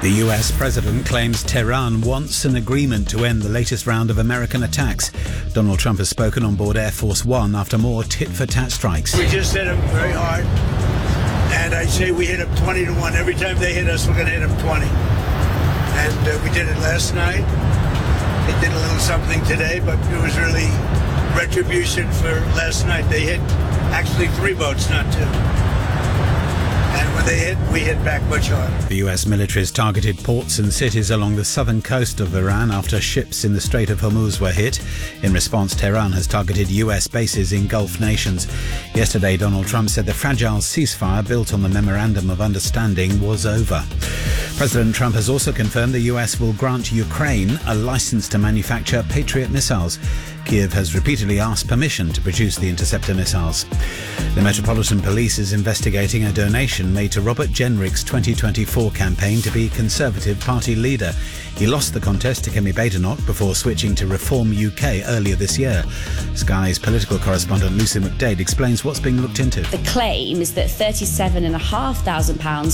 The US president claims Tehran wants an agreement to end the latest round of American attacks. Donald Trump has spoken on board Air Force One after more tit-for-tat strikes. We just hit them very hard, and I say we hit them 20-1. Every time they hit us, we're going to hit them 20. And we did it last night. It did a little something today, but it was really retribution for last night. They hit actually 3 boats, not 2. And when they hit, we hit back much harder. The US military has targeted ports and cities along the southern coast of Iran after ships in the Strait of Hormuz were hit. In response, Tehran has targeted US bases in Gulf nations. Yesterday, Donald Trump said the fragile ceasefire built on the Memorandum of Understanding was over. President Trump has also confirmed the US will grant Ukraine a license to manufacture Patriot missiles. Kiev has repeatedly asked permission to produce the interceptor missiles. The Metropolitan Police is investigating a donation made to Robert Jenrick's 2024 campaign to be Conservative Party leader. He lost the contest to Kemi Badenoch before switching to Reform UK earlier this year. Sky's political correspondent Lucy McDade explains what's being looked into. The claim is that £37,500